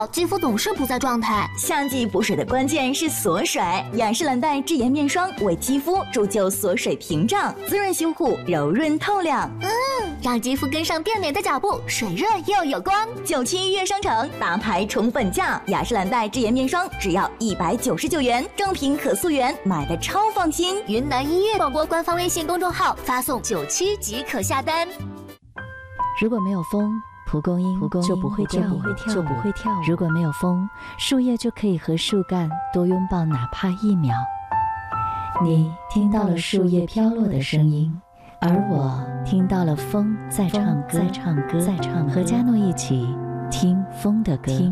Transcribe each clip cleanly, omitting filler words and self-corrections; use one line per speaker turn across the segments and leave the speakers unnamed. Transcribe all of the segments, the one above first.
肌肤总是不在状态。
夏季补水的关键是锁水，雅诗兰黛智颜面霜为肌肤铸就锁水屏障，滋润修护，柔润透亮。
让肌肤跟上变美的脚步，水热又有光。
97悦商城大牌宠粉价，雅诗兰黛智颜面霜只要199元，正品可溯源，买的超放心。
云南音乐广播官方微信公众号发送97即可下单。
如果没有风，蒲公英就不会跳舞。如果没有风，树叶就可以和树干多拥抱哪怕1秒。你听到了树叶飘落的声音，而我听到了风在唱歌，和嘉诺一起听风的歌。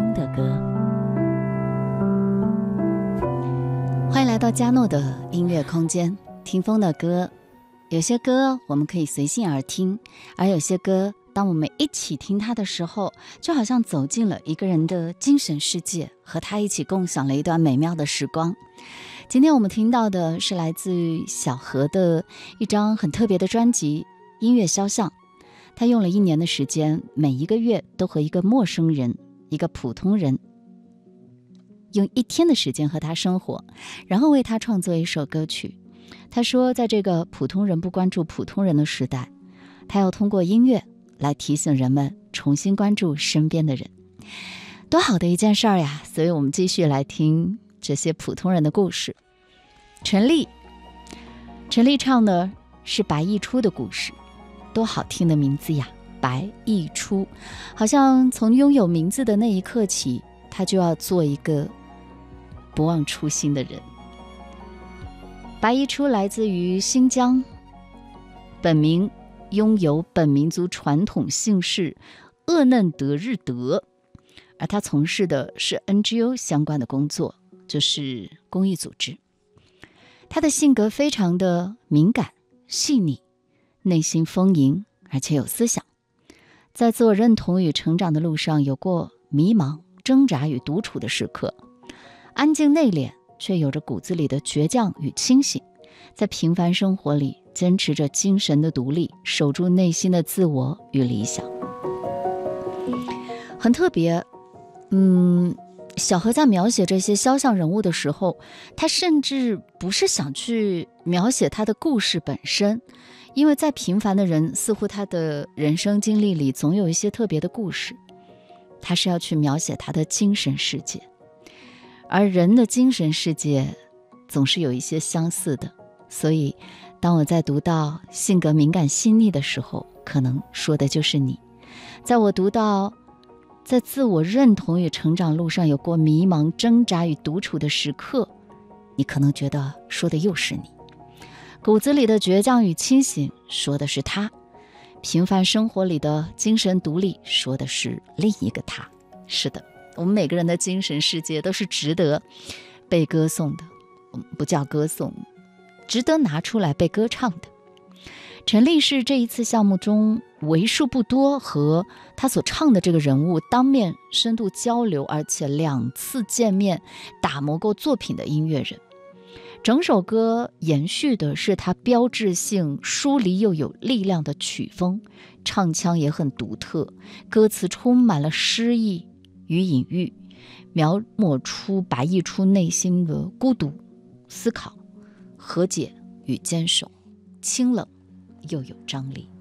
欢迎来到嘉诺的音乐空间，听风的歌。有些歌我们可以随性而听，而有些歌当我们一起听它的时候，就好像走进了一个人的精神世界，和他一起共享了一段美妙的时光。今天我们听到的是来自于小何的一张很特别的专辑《音乐肖像》。他用了1年的时间，每一个月都和一个陌生人，一个普通人，用1天的时间和他生活，然后为他创作一首歌曲。他说，在这个普通人不关注普通人的时代，他要通过音乐来提醒人们重新关注身边的人。多好的一件事儿呀！所以我们继续来听这些普通人的故事。陈粒唱的是白溢初的故事，多好听的名字呀，白溢初，好像从拥有名字的那一刻起，他就要做一个不忘初心的人。白溢初来自于新疆，本名拥有本民族传统姓氏鄂嫩德日德，而他从事的是 NGO 相关的工作，就是公益组织。他的性格非常的敏感细腻，内心丰盈而且有思想，在自我认同与成长的路上有过迷茫挣扎与独处的时刻，安静内敛却有着骨子里的倔强与清醒，在平凡生活里坚持着精神的独立，守住内心的自我与理想。很特别。小何在描写这些肖像人物的时候，他甚至不是想去描写他的故事本身，因为再平凡的人，似乎他的人生经历里总有一些特别的故事，他是要去描写他的精神世界。而人的精神世界总是有一些相似的，所以当我在读到性格敏感细腻的时候，可能说的就是你。在我读到在自我认同与成长路上有过迷茫挣扎与独处的时刻，你可能觉得说的又是你。骨子里的倔强与清醒，说的是他；平凡生活里的精神独立，说的是另一个他。是的，我们每个人的精神世界都是值得被歌颂的，不叫歌颂，值得拿出来被歌唱的。陈粒是这一次项目中为数不多和他所唱的这个人物当面深度交流，而且2次见面打磨过作品的音乐人。整首歌延续的是他标志性疏离又有力量的曲风，唱腔也很独特，歌词充满了诗意与隐喻，描摹出白溢初内心的孤独、思考、和解与坚守，清冷又有张力。